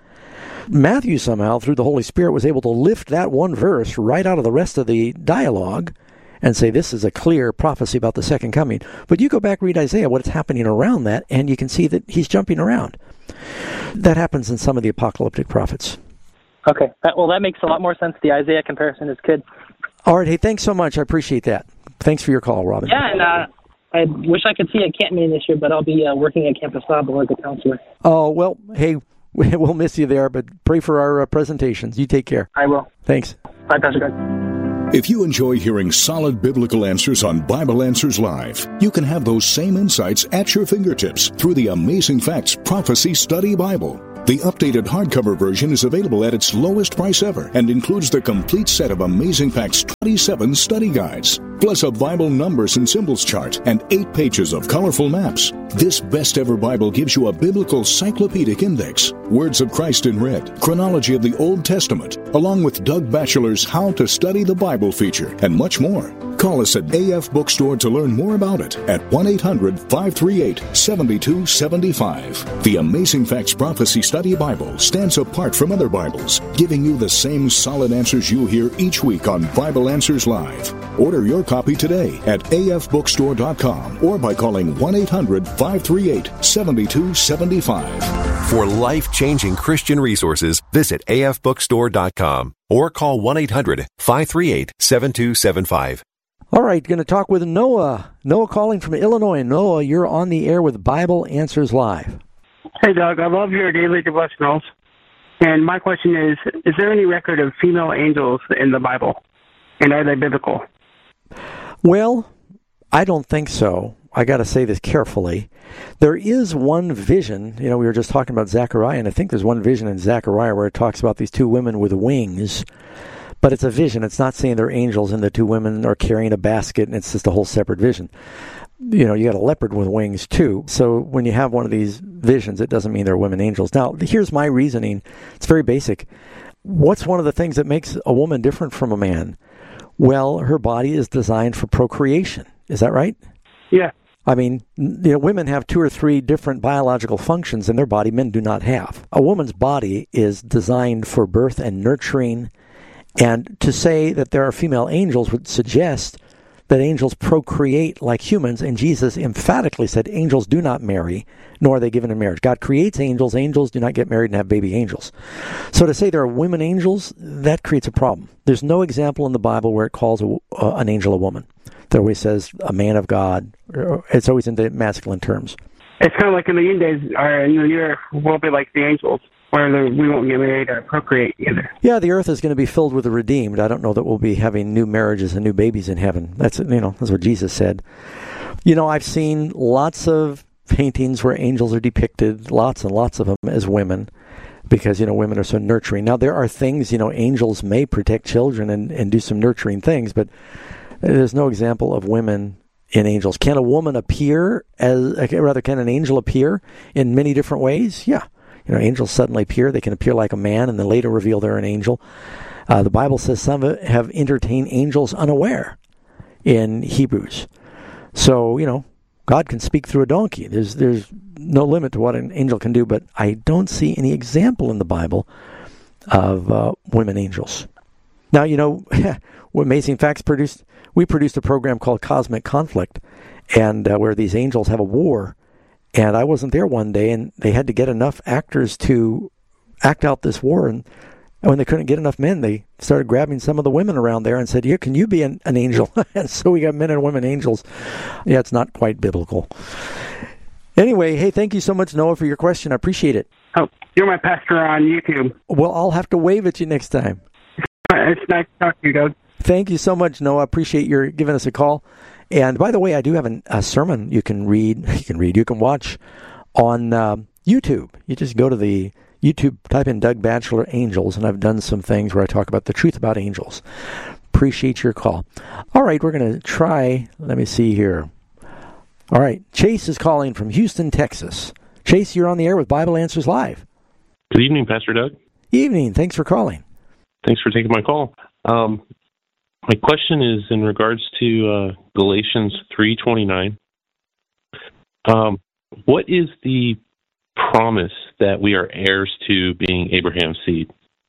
Matthew somehow, through the Holy Spirit, was able to lift that one verse right out of the rest of the dialogue and say this is a clear prophecy about the second coming. But you go back, read Isaiah, what's happening around that, and you can see that he's jumping around. That happens in some of the apocalyptic prophets. Okay. That, well, that makes a lot more sense. The Isaiah comparison is good. All right. Hey, thanks so much. I appreciate that. Thanks for your call, Robin. Yeah, and uh, I wish I could see you at camp meeting this year, but I'll be uh, working at Campus Bible as a counselor. Oh, well, hey, we'll miss you there, but pray for our uh, presentations. You take care. I will. Thanks. Bye, Pastor Doug. If you enjoy hearing solid biblical answers on Bible Answers Live, you can have those same insights at your fingertips through the Amazing Facts Prophecy Study Bible. The updated hardcover version is available at its lowest price ever and includes the complete set of Amazing Facts twenty-seven study guides, plus a Bible numbers and symbols chart and eight pages of colorful maps. This best ever Bible gives you a biblical cyclopedic index, words of Christ in red, chronology of the Old Testament, along with Doug Batchelor's How to Study the Bible feature, and much more. Call us at A F Bookstore to learn more about it at one eight hundred five three eight seven two seven five. The Amazing Facts Prophecy Study Bible stands apart from other Bibles, giving you the same solid answers you hear each week on Bible Answers Live. Order your copy today at A F bookstore dot com or by calling one eight hundred five three eight seven two seven five. For life-changing Christian resources, visit A F bookstore dot com or call one eight hundred five three eight seven two seven five. All right, going to talk with Noah. Noah calling from Illinois. Noah, you're on the air with Bible Answers Live. Hey, Doug. I love your daily devotionals. And my question is, is there any record of female angels in the Bible? And are they biblical? Well, I don't think so. I got to say this carefully. There is one vision. You know, we were just talking about Zechariah, and I think there's one vision in Zechariah where it talks about these two women with wings. But it's a vision. It's not saying they're angels and the two women are carrying a basket, and it's just a whole separate vision. You know, you got a leopard with wings, too. So when you have one of these visions, it doesn't mean they're women angels. Now, here's my reasoning. It's very basic. What's one of the things that makes a woman different from a man? Well, her body is designed for procreation. Is that right? Yeah. I mean, you know, women have two or three different biological functions in their body men do not have. A woman's body is designed for birth and nurturing. And to say that there are female angels would suggest that angels procreate like humans, and Jesus emphatically said angels do not marry, nor are they given in marriage. God creates angels. Angels do not get married and have baby angels. So to say there are women angels, that creates a problem. There's no example in the Bible where it calls a, uh, an angel a woman. It always says a man of God. It's always in the masculine terms. It's kind of like in the end days, or in the year, we'll be like the angels, where we won't get married or procreate either. Yeah, the earth is going to be filled with the redeemed. I don't know that we'll be having new marriages and new babies in heaven. That's, you know, that's what Jesus said. You know, I've seen lots of paintings where angels are depicted, lots and lots of them, as women, because, you know, women are so nurturing. Now, there are things, you know, angels may protect children and, and do some nurturing things, but there's no example of women in angels. Can a woman appear as, rather, can an angel appear in many different ways? Yeah. You know, angels suddenly appear. They can appear like a man and then later reveal they're an angel. Uh, the Bible says some have entertained angels unaware in Hebrews. So, you know, God can speak through a donkey. There's there's no limit to what an angel can do, but I don't see any example in the Bible of uh, women angels. Now, you know, Amazing Facts produced, we produced a program called Cosmic Conflict, and uh, where these angels have a war. And I wasn't there one day, and they had to get enough actors to act out this war. And when they couldn't get enough men, they started grabbing some of the women around there and said, "Here, can you be an, an angel?" And so we got men and women angels. Yeah, it's not quite biblical. Anyway, hey, thank you so much, Noah, for your question. I appreciate it. Oh, you're my pastor on YouTube. Well, I'll have to wave at you next time. It's nice to talk to you, Doug. Thank you so much, Noah. I appreciate your giving us a call. And by the way, I do have an, a sermon you can read, you can read, you can watch on uh, YouTube. You just go to the YouTube, type in Doug Batchelor Angels, and I've done some things where I talk about the truth about angels. Appreciate your call. All right, we're going to try, let me see here. All right, Chase is calling from Houston, Texas. Chase, you're on the air with Bible Answers Live. Good evening, Pastor Doug. Evening. Thanks for calling. Thanks for taking my call. Um, my question is in regards to uh, Galatians three twenty-nine. Um, what is the promise that we are heirs to, being Abraham's seed?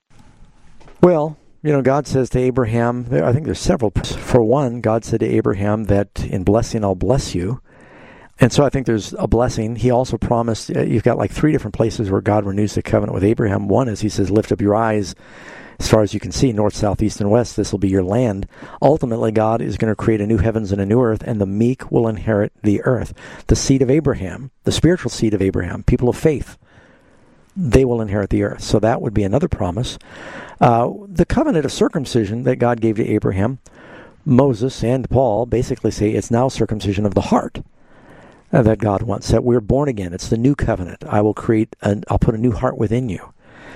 Well, you know, God says to Abraham, I think there's several. For one, God said to Abraham that in blessing I'll bless you. And so I think there's a blessing. He also promised, uh, you've got like three different places where God renews the covenant with Abraham. One is he says, lift up your eyes As far as you can see, north, south, east, and west, this will be your land. Ultimately, God is going to create a new heavens and a new earth, and the meek will inherit the earth. The seed of Abraham, the spiritual seed of Abraham, people of faith, they will inherit the earth. So that would be another promise. Uh, the covenant of circumcision that God gave to Abraham, Moses and Paul basically say it's now circumcision of the heart uh, that God wants, that we're born again. It's the new covenant. I will create, an, I'll put a new heart within you.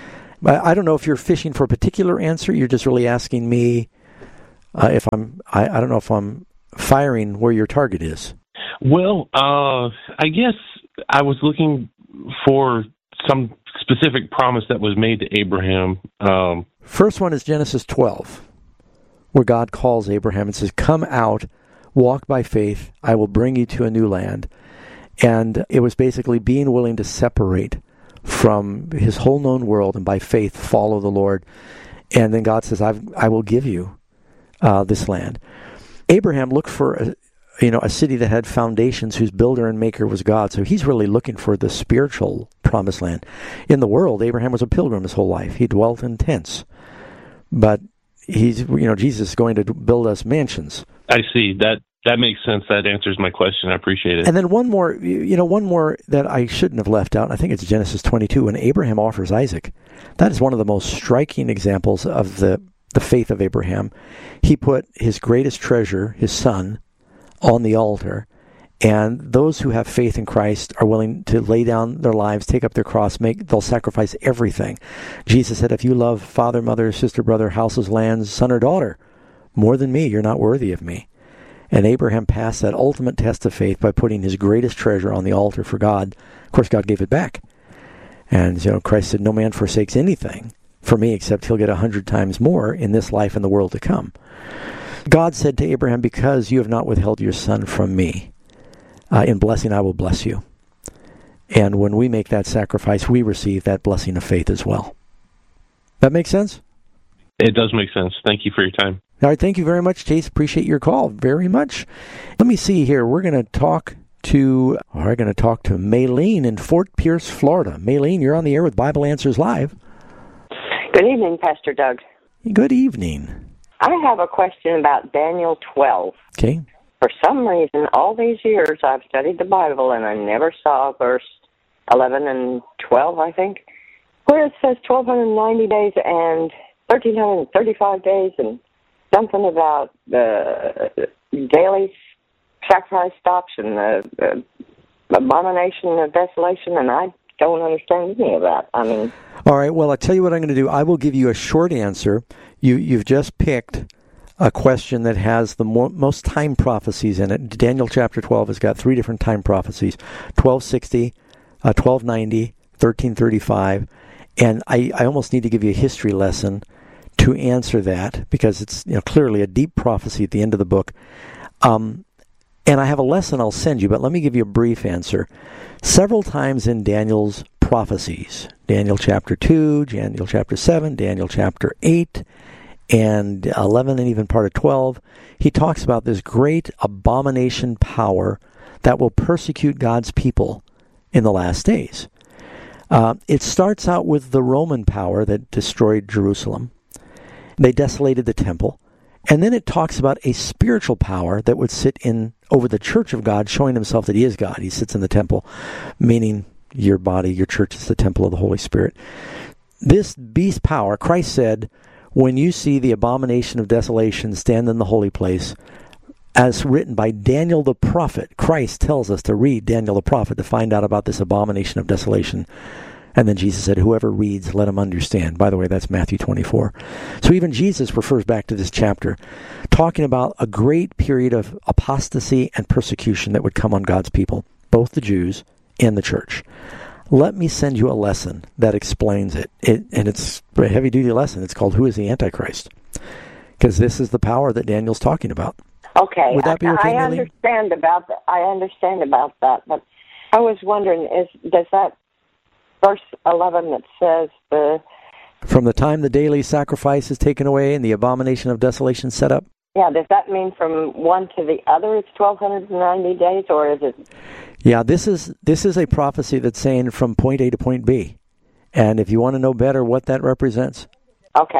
I don't know if you're fishing for a particular answer. You're just really asking me uh, if I'm, I, I don't know if I'm firing where your target is. Well, uh, I guess I was looking for some specific promise that was made to Abraham. Um, First one is Genesis twelve, where God calls Abraham and says, come out, walk by faith, I will bring you to a new land. And it was basically being willing to separate from his whole known world and by faith follow the Lord. And then God says, I've, I will give you uh, this land. Abraham looked for a, you know, a city that had foundations, whose builder and maker was God. So he's really looking for the spiritual promised land. In the world, Abraham was a pilgrim his whole life. He dwelt in tents. But he's, you know, Jesus is going to build us mansions. I see. That That makes sense. That answers my question. I appreciate it. And then one more, you know, one more that I shouldn't have left out. I think it's Genesis twenty-two, when Abraham offers Isaac. That is one of the most striking examples of the, the faith of Abraham. He put his greatest treasure, his son, on the altar. And those who have faith in Christ are willing to lay down their lives, take up their cross, make they'll sacrifice everything. Jesus said, if you love father, mother, sister, brother, houses, lands, son or daughter, more than me, you're not worthy of me. And Abraham passed that ultimate test of faith by putting his greatest treasure on the altar for God. Of course, God gave it back. And you know, Christ said, no man forsakes anything for me except he'll get a hundred times more in this life and the world to come. God said to Abraham, because you have not withheld your son from me, uh, in blessing I will bless you. And when we make that sacrifice, we receive that blessing of faith as well. That makes sense? It does make sense. Thank you for your time. All right, thank you very much, Chase. Appreciate your call very much. Let me see here. We're going to talk to, we're going to talk to Maylene in Fort Pierce, Florida. Maylene, you're on the air with Bible Answers Live. Good evening, Pastor Doug. Good evening. I have a question about Daniel twelve. Okay. For some reason, all these years I've studied the Bible and I never saw verse eleven and twelve, I think, where it says twelve ninety days and one thousand three hundred thirty-five days and something about the daily sacrifice stops and the, the abomination of desolation, and I don't understand any of that. I mean, all right. Well, I'll tell you what I'm going to do. I will give you a short answer. You you've just picked a question that has the mo- most time prophecies in it. Daniel chapter twelve has got three different time prophecies: twelve sixty, uh, twelve ninety, thirteen thirty-five, and I, I almost need to give you a history lesson to answer that, because it's, you know, clearly a deep prophecy at the end of the book. Um, and I have a lesson I'll send you, but let me give you a brief answer. Several times in Daniel's prophecies, Daniel chapter two, Daniel chapter seven, Daniel chapter eight, and eleven, and even part of twelve, he talks about this great abomination power that will persecute God's people in the last days. Uh, it starts out with the Roman power that destroyed Jerusalem. They desolated the temple. And then it talks about a spiritual power that would sit in over the church of God, showing himself that he is God. He sits in the temple, meaning your body, your church is the temple of the Holy Spirit. This beast power, Christ said, when you see the abomination of desolation stand in the holy place, as written by Daniel the prophet, Christ tells us to read Daniel the prophet to find out about this abomination of desolation. And then Jesus said, whoever reads, let him understand. By the way, that's Matthew twenty-four. So even Jesus refers back to this chapter, talking about a great period of apostasy and persecution that would come on God's people, both the Jews and the church. Let me send you a lesson that explains it. it and it's a heavy-duty lesson. It's called Who is the Antichrist? Because this is the power that Daniel's talking about. Okay, Would that be okay, I, I understand about that. I understand about that, but I was wondering, is does that verse eleven that says the from the time the daily sacrifice is taken away and the abomination of desolation set up? Yeah, does that mean from one to the other it's twelve ninety days, or is it? Yeah, this is this is a prophecy that's saying from point A to point B. And if you want to know better what that represents, okay,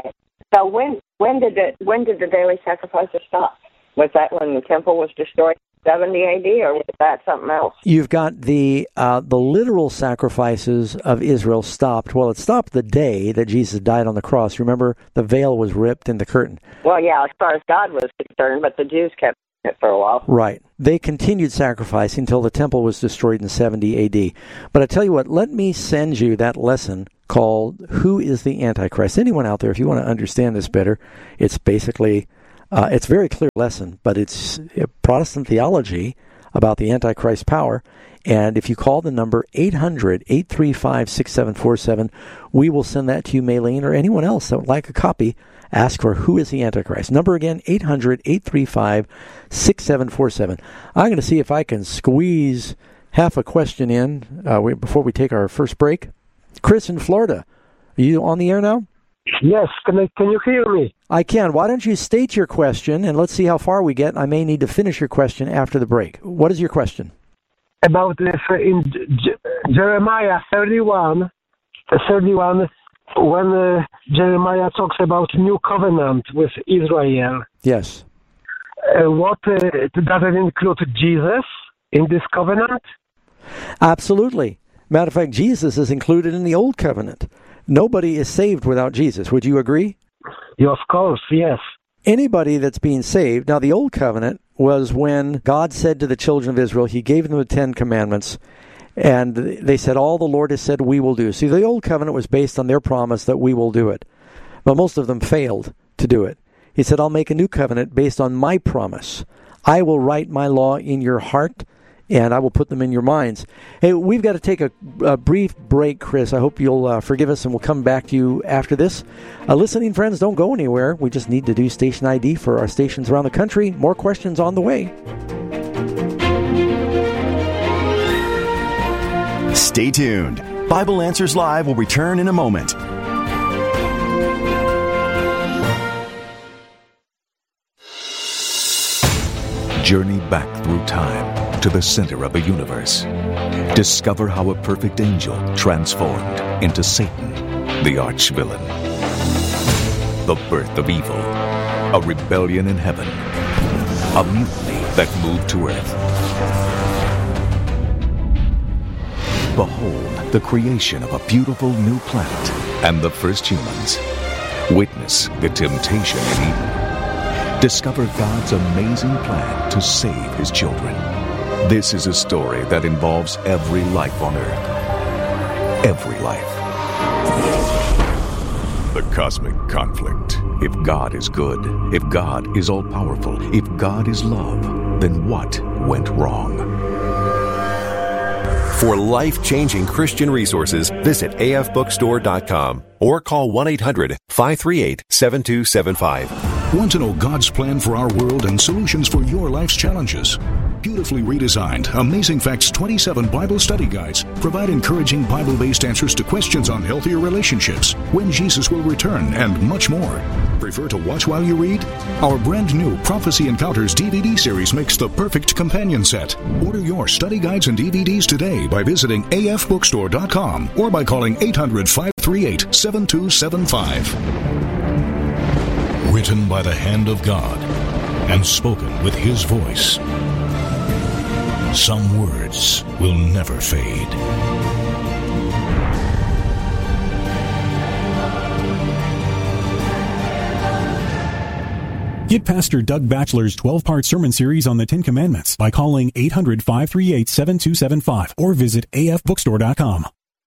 So when when did the when did the daily sacrifices stop? Was that when the temple was destroyed in seventy A D, or was that something else? You've got the uh, the literal sacrifices of Israel stopped. Well, it stopped the day that Jesus died on the cross. Remember, the veil was ripped in the curtain. Well, yeah, as far as God was concerned, but the Jews kept it for a while. Right. They continued sacrificing until the temple was destroyed in seventy A D. But I tell you what, let me send you that lesson called Who is the Antichrist? Anyone out there, if you want to understand this better, it's basically, uh, it's a very clear lesson, but it's Protestant theology about the Antichrist power. And if you call the number eight hundred, eight three five, six seven four seven, we will send that to you, Maylene, or anyone else that would like a copy. Ask for Who is the Antichrist. Number again, eight hundred, eight three five, six seven four seven. I'm going to see if I can squeeze half a question in uh, before we take our first break. Chris in Florida, are you on the air now? Yes. Can I, can you hear me? I can. Why don't you state your question, and let's see how far we get. I may need to finish your question after the break. What is your question? About this uh, in J- Jeremiah thirty-one, thirty-one, when uh, Jeremiah talks about new covenant with Israel. Yes. Uh, what uh, does it include Jesus in this covenant? Absolutely. Matter of fact, Jesus is included in the Old Covenant. Nobody is saved without Jesus. Would you agree? Yeah, of course, yes. Anybody that's being saved. Now, the Old Covenant was when God said to the children of Israel, He gave them the Ten Commandments, and they said, all the Lord has said we will do. See, the Old Covenant was based on their promise that we will do it. But most of them failed to do it. He said, I'll make a new covenant based on my promise. I will write my law in your heart, and I will put them in your minds. Hey, we've got to take a, a brief break, Chris. I hope you'll uh, forgive us, and we'll come back to you after this. Uh, listening friends, don't go anywhere. We just need to do station I D for our stations around the country. More questions on the way. Stay tuned. Bible Answers Live will return in a moment. Journey back through time to the center of the universe. Discover how a perfect angel transformed into Satan, the arch-villain. The birth of evil, a rebellion in heaven, a mutiny that moved to earth. Behold the creation of a beautiful new planet and the first humans. Witness the temptation in Eden. Discover God's amazing plan to save His children. This is a story that involves every life on earth. Every life. The cosmic conflict. If God is good, if God is all-powerful, if God is love, then what went wrong? For life-changing Christian resources, visit A F bookstore dot com or call one eight hundred, five three eight, seven two seven five. Want to know God's plan for our world and solutions for your life's challenges? Beautifully redesigned, Amazing Facts twenty-seven Bible Study Guides provide encouraging Bible-based answers to questions on healthier relationships, when Jesus will return, and much more. Prefer to watch while you read? Our brand new Prophecy Encounters D V D series makes the perfect companion set. Order your study guides and D V Ds today by visiting A F bookstore dot com or by calling eight hundred, five three eight, seven two seven five. Written by the hand of God and spoken with His voice. Some words will never fade. Get Pastor Doug Batchelor's twelve-part sermon series on the Ten Commandments by calling eight hundred, five three eight, seven two seven five or visit A F bookstore dot com.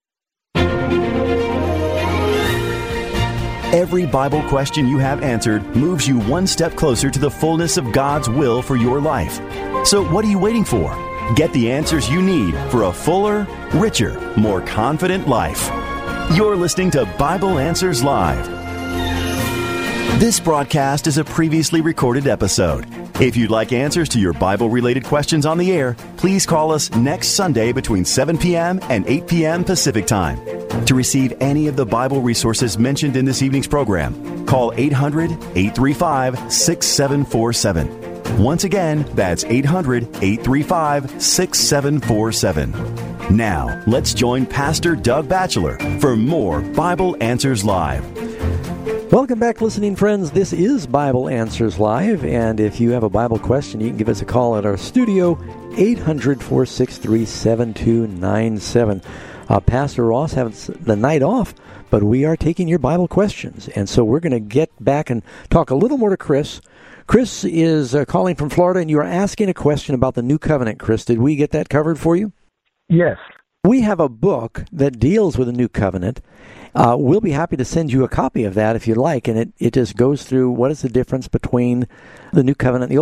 Every Bible question you have answered moves you one step closer to the fullness of God's will for your life. So what are you waiting for? Get the answers you need for a fuller, richer, more confident life. You're listening to Bible Answers Live. This broadcast is a previously recorded episode. If you'd like answers to your Bible-related questions on the air, please call us next Sunday between seven p.m. and eight p.m. Pacific Time. To receive any of the Bible resources mentioned in this evening's program, call eight hundred, eight three five, six seven four seven. Once again, that's eight hundred, eight three five, six seven four seven. Now, let's join Pastor Doug Batchelor for more Bible Answers Live. Welcome back, listening friends. This is Bible Answers Live, and if you have a Bible question, you can give us a call at our studio, eight hundred, four six three, seven two nine seven. Uh, Pastor Ross has the night off, but we are taking your Bible questions, and so we're going to get back and talk a little more to Chris. Chris is uh, calling from Florida, and you are asking a question about the New Covenant. Chris, did we get that covered for you? Yes. We have a book that deals with the New Covenant. Uh, we'll be happy to send you a copy of that if you like, and it, it just goes through what is the difference between the New Covenant and the